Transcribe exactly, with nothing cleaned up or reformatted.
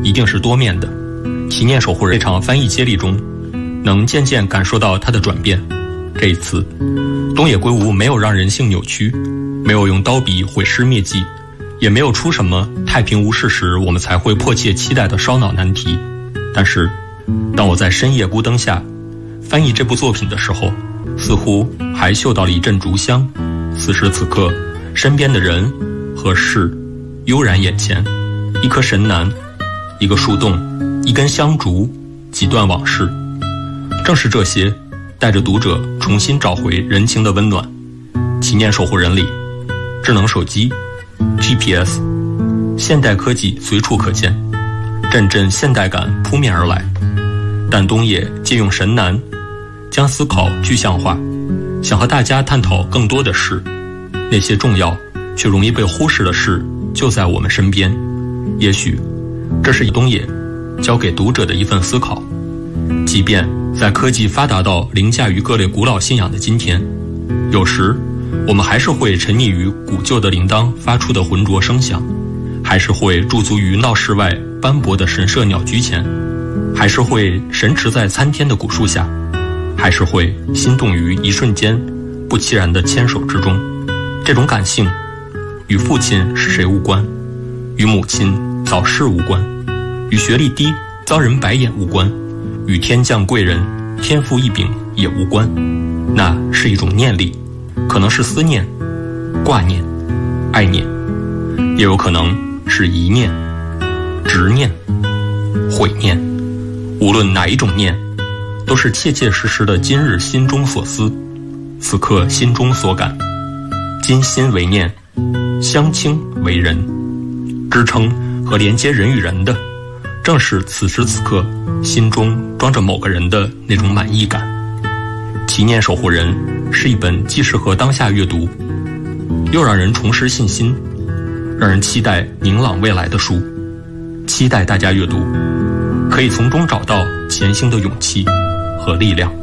一定是多面的。祈念守护人这场翻译接力中，能渐渐感受到它的转变。这一次，东野圭吾没有让人性扭曲，没有用刀笔毁尸灭迹，也没有出什么太平无事时我们才会迫切期待的烧脑难题。但是，当我在深夜孤灯下翻译这部作品的时候，似乎还嗅到了一阵竹香。此时此刻，身边的人和事悠然眼前，一棵神楠，一个树洞，一根香烛，几段往事。正是这些带着读者重新找回人情的温暖。祈念守护人里，智能手机 G P S 现代科技随处可见，阵阵现代感扑面而来。但东野借用神楠，将思考具象化，想和大家探讨更多的事，那些重要却容易被忽视的事就在我们身边。也许这是东野交给读者的一份思考。即便在科技发达到凌驾于各类古老信仰的今天，有时我们还是会沉溺于古旧的铃铛发出的浑浊声响，还是会驻足于闹市外斑驳的神社鸟居前，还是会神驰在参天的古树下，还是会心动于一瞬间不期然的牵手之中。这种感性与父亲是谁无关，与母亲早逝无关，与学历低遭人白眼无关，与天降贵人天赋异禀也无关。那是一种念力，可能是思念、挂念、爱念，也有可能是疑念、执念、悔念。无论哪一种念，都是切切实实的今日心中所思，此刻心中所感。今心为念，相亲为人，支撑和连接人与人的，正是此时此刻心中装着某个人的那种满意感。祈念守护人是一本既适合当下阅读，又让人重拾信心，让人期待明朗未来的书。期待大家阅读，可以从中找到前行的勇气和力量。